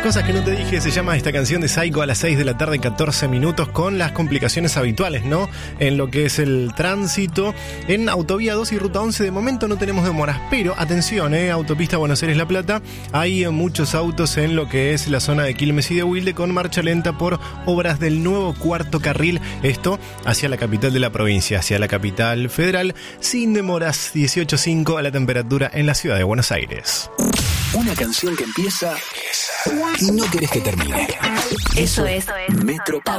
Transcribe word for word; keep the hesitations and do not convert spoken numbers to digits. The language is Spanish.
Cosas que no te dije, se llama esta canción de Saico a las seis de la tarde, catorce minutos, con las complicaciones habituales, ¿no? En lo que es el tránsito en Autovía dos y Ruta once. De momento no tenemos demoras, pero atención, ¿eh? Autopista Buenos Aires-La Plata, hay muchos autos en lo que es la zona de Quilmes y de Wilde con marcha lenta por obras del nuevo cuarto carril, esto hacia la capital de la provincia, hacia la capital federal, sin demoras. Dieciocho punto cinco a la temperatura en la ciudad de Buenos Aires. Una canción que empieza y no querés que termine. Eso es Metro Pau.